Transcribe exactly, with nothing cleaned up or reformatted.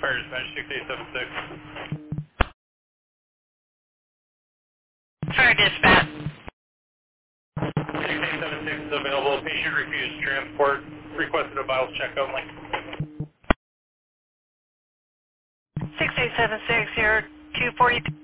Fire dispatch six eight seven six. Fire dispatch. six eight seven six is available. Patient refused transport. Requested a vitals check only. six eight seven six, here, two forty-two.